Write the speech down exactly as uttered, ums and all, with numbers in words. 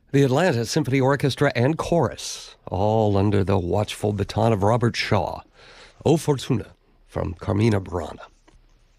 The Atlanta Symphony Orchestra and Chorus, all under the watchful baton of Robert Shaw. O Fortuna from Carmina Burana.